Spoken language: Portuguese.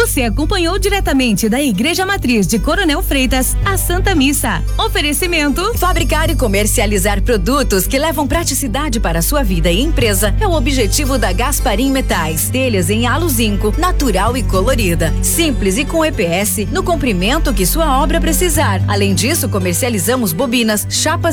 Você acompanhou diretamente da Igreja Matriz de Coronel Freitas a Santa Missa. Oferecimento: fabricar e comercializar produtos que levam praticidade para a sua vida e empresa é o objetivo da Gasparim Metais. Telhas em halo zinco, natural e colorida, simples e com EPS no comprimento que sua obra precisar. Além disso, comercializamos bobinas, chapas